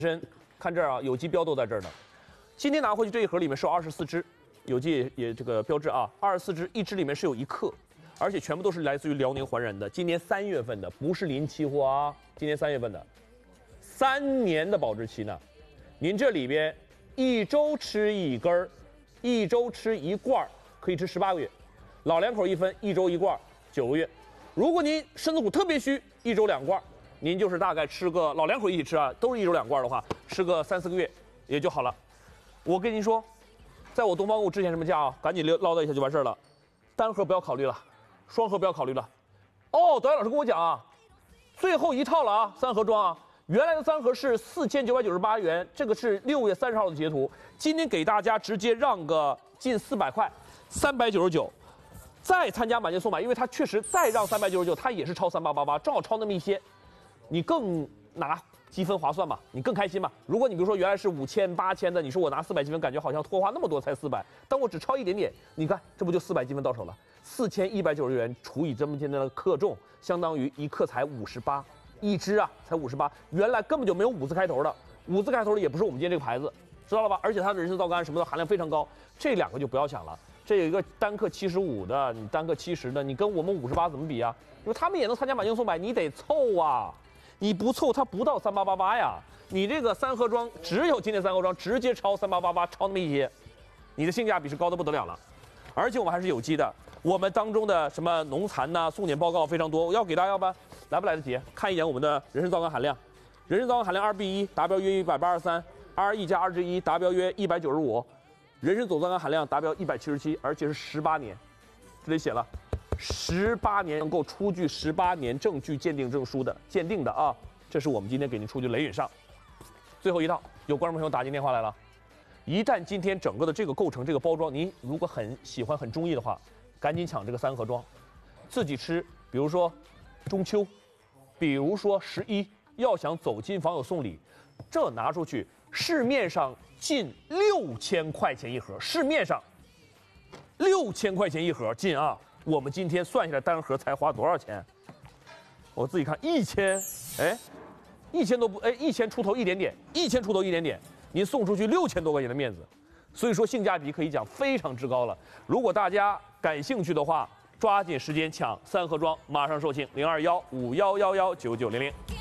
身看这儿啊，有机标都在这儿呢。今天拿回去这一盒里面是有24支，有机也这个标志啊，24支，一支里面是有1克，而且全部都是来自于辽宁环仁的，今年3月份的，不是临期货啊，今年3月份的，3年的保质期呢。您这里边1周吃1根儿，1周吃1罐，可以吃18个月，老两口一分，1周1罐，9个月。如果您身子骨特别虚，1周2罐。您就是大概吃个老两口一起吃啊，都是1周2罐的话，吃个3、4个月也就好了。我跟您说，在我东方物之前什么价啊？赶紧唠叨一下就完事儿了。单盒不要考虑了，双盒不要考虑了。哦，导演老师跟我讲啊，最后一套了啊，3盒装啊。原来的3盒是4998元，这个是6月30号的截图。今天给大家直接让个近400块，399。再参加满减送买，因为它确实再让399，它也是超3888，正好超那么一些。你更拿积分划算嘛？你更开心嘛？如果你比如说原来是5000、8000的，你说我拿400积分，感觉好像多花那么多才400，但我只超一点点，你看这不就400积分到手了？4190元除以这么简单的克重，相当于1克才58，一支啊才58，原来根本就没有5字开头的，5字开头的也不是我们今天这个牌子，知道了吧？而且它的人参皂苷什么的含量非常高，这2个就不要想了。这有一个单克75的，你单克70的，你跟我们58怎么比啊？因为他们也能参加满减送买，你得凑啊。你不凑，它不到3888呀！你这个3盒装只有今天3盒装直接超3888，超那么一些，你的性价比是高得不得了了。而且我们还是有机的，我们当中的什么农残呐、送检报告非常多。我要给大家，要不来不来得及看一眼我们的人参皂苷含量？人参皂苷含量2:1，达标约183，2E加2之1达标约195，人参总皂苷含量达标177，而且是18年，这里写了。18年能够出具18年证据鉴定证书的鉴定的啊，这是我们今天给您出具雷允上。最后一套，有观众朋友打进电话来了，一旦今天整个的这个构成这个包装，您如果很喜欢很中意的话，赶紧抢这个3盒装，自己吃。比如说中秋，比如说11，要想走亲访友送礼，这拿出去市面上近6000块钱一盒，市面上6000块钱一盒近啊。我们今天算下来单盒才花多少钱？我自己看1000，哎，1000多不哎，1000出头一点点，1000出头一点点，您送出去6000多块钱的面子，所以说性价比可以讲非常之高了。如果大家感兴趣的话，抓紧时间抢3盒装，马上售罄，0215111990。